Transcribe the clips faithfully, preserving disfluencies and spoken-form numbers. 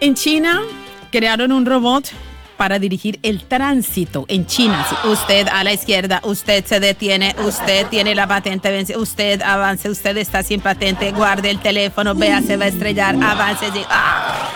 En China crearon un robot para dirigir el tránsito en China. Si usted a la izquierda, usted se detiene, usted tiene la patente vencida, usted avance, usted está sin patente, guarde el teléfono, vea, se va a estrellar, avance. Y... ¡ah!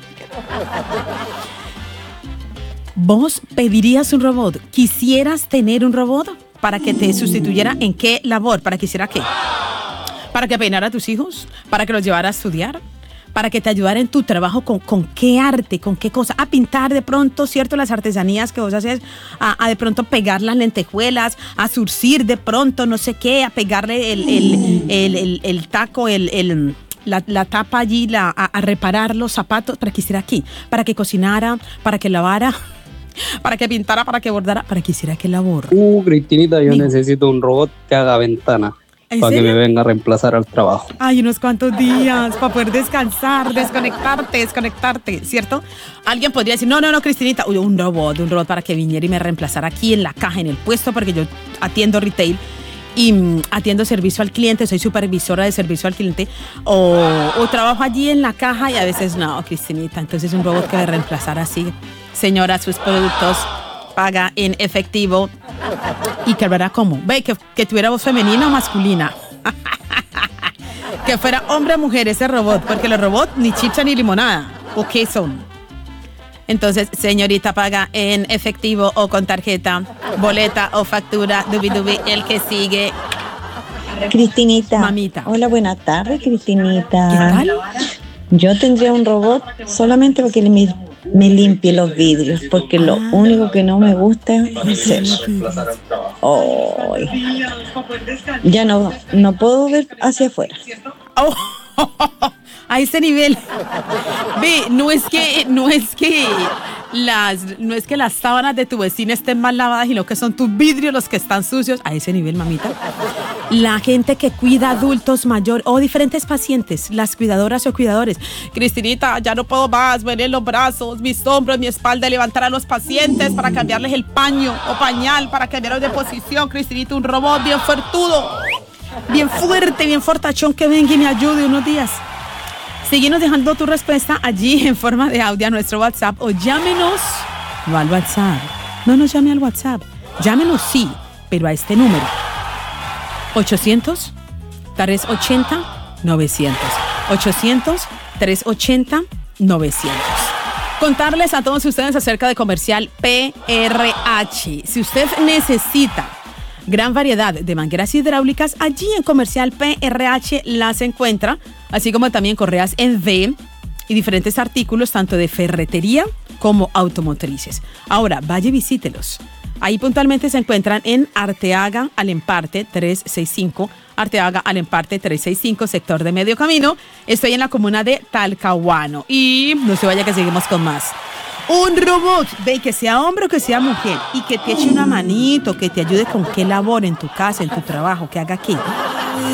¿Vos pedirías un robot? ¿Quisieras tener un robot para que te sustituyera en qué labor? ¿Para que hiciera qué? ¿Para que peinara a tus hijos? ¿Para que los llevara a estudiar? ¿Para que te ayudara en tu trabajo? ¿Con, con qué arte? ¿Con qué cosa? A pintar de pronto, ¿cierto? Las artesanías que vos haces, a, a de pronto pegar las lentejuelas, a surcir de pronto, no sé qué, a pegarle el, el, el, el, el taco, el... el La, la tapa allí, la, a, a reparar los zapatos, para que hiciera aquí, para que cocinara, para que lavara, para que pintara, para que bordara, para que hiciera qué labor. Uh, Cristinita, yo Digo. necesito un robot que haga ventana para serio? que me venga a reemplazar al trabajo. Ay, unos cuantos días para poder descansar, desconectarte, desconectarte, ¿cierto? Alguien podría decir, no, no, no, Cristinita, uy, un robot, un robot para que viniera y me reemplazara aquí en la caja, en el puesto, porque yo atiendo retail y mm, atiendo servicio al cliente, soy supervisora de servicio al cliente, o, o trabajo allí en la caja y a veces no, Cristinita, entonces un robot que me reemplazara así. Señora, sus productos paga en efectivo y que hablara como, ve, que, que tuviera voz femenina o masculina. Que fuera hombre o mujer ese robot, porque los robots ni chicha ni limonada, ¿o qué son? Entonces, señorita, paga en efectivo o con tarjeta, boleta o factura, dubi dubi, el que sigue. Cristinita. Mamita. Hola, buenas tardes, Cristinita. ¿Qué tal? Yo tendría un robot solamente porque me, me limpie los vidrios, porque lo Ah. único que no me gusta es eso. Oh, ya no, no puedo ver hacia afuera. Oh, a ese nivel. Ve, no es que, no es que las, no es que las sábanas de tu vecina estén mal lavadas, sino que son tus vidrios los que están sucios. A ese nivel, mamita. La gente que cuida adultos mayores o diferentes pacientes, las cuidadoras o cuidadores. Cristinita, ya no puedo más, me duelen los brazos, mis hombros, mi espalda, levantar a los pacientes para cambiarles el paño o pañal, para cambiarlos de posición. Cristinita, un robot bien fuertudo, bien fuerte, bien fortachón, que venga y me ayude unos días. Síguenos dejando tu respuesta allí en forma de audio a nuestro WhatsApp o llámenos, no al WhatsApp, no nos llame al WhatsApp, llámenos sí, pero a este número, ochocientos, trescientos ochenta, novecientos, ochocientos, trescientos ochenta, novecientos. Contarles a todos ustedes acerca de Comercial P R H. Si usted necesita gran variedad de mangueras hidráulicas, allí en Comercial P R H las encuentra, así como también correas en V y diferentes artículos tanto de ferretería como automotrices. Ahora, vaya y visítelos. Ahí puntualmente se encuentran en Arteaga Alemparte trescientos sesenta y cinco, Arteaga Alemparte trescientos sesenta y cinco, sector de Medio Camino. Estoy en la comuna de Talcahuano y no se vaya que seguimos con más. Un robot, ve, que sea hombre o que sea mujer y que te eche una manito, que te ayude con qué labor en tu casa, en tu trabajo, que haga qué.